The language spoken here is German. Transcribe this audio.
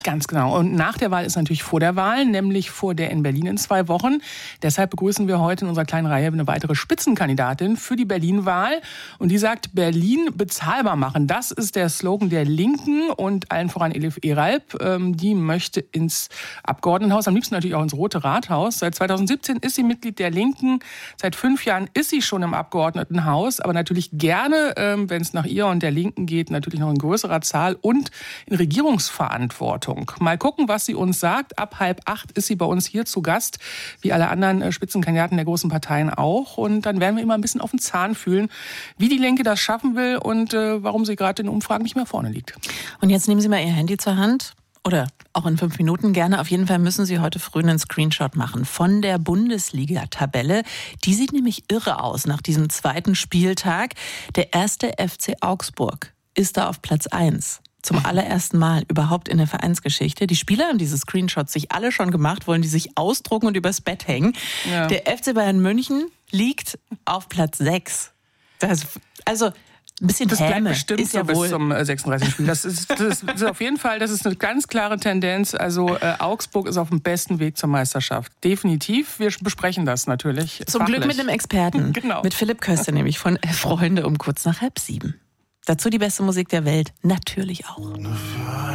Ganz genau. Und nach der Wahl ist natürlich vor der Wahl, nämlich vor der in Berlin in 2 Wochen. Deshalb begrüßen wir heute in unserer kleinen Reihe eine weitere Spitzenkandidatin für die Berlin-Wahl. Und die sagt, Berlin bezahlbar machen. Das ist der Slogan der Linken und allen voran Elif Eralp. Die möchte ins Abgeordnetenhaus, am liebsten natürlich auch ins Rote Rathaus. Seit 2017 ist sie Mitglied der Linken. Seit 5 Jahren ist sie schon im Abgeordnetenhaus, aber natürlich gerne, wenn es nach ihr und der Linken geht, natürlich noch in größerer Zahl und in Regierungsverantwortung. Mal gucken, was sie uns sagt. Ab 7:30 ist sie bei uns hier zu Gast, wie alle anderen Spitzenkandidaten der großen Parteien auch. Und dann werden wir immer ein bisschen auf den Zahn fühlen, wie die Linke das schaffen will und warum sie gerade in den Umfragen nicht mehr vorne liegt. Und jetzt nehmen Sie mal Ihr Handy zur Hand. Oder auch in 5 Minuten gerne. Auf jeden Fall müssen Sie heute früh einen Screenshot machen von der Bundesliga-Tabelle. Die sieht nämlich irre aus nach diesem 2. Spieltag. Der 1. FC Augsburg ist da auf Platz 1. Zum allerersten Mal überhaupt in der Vereinsgeschichte. Die Spieler haben diese Screenshots sich alle schon gemacht, wollen die sich ausdrucken und übers Bett hängen. Ja. Der FC Bayern München liegt auf Platz 6. Also ein bisschen das Häme bleibt bestimmt ist ja so wohl bis zum 36. Spiel. Das ist auf jeden Fall, das ist eine ganz klare Tendenz. Also Augsburg ist auf dem besten Weg zur Meisterschaft. Definitiv. Wir besprechen das natürlich. Zum fachlich. Glück mit einem Experten. Genau. Mit Philipp Köster nämlich von Freunde um kurz nach 6:30. Dazu die beste Musik der Welt natürlich auch.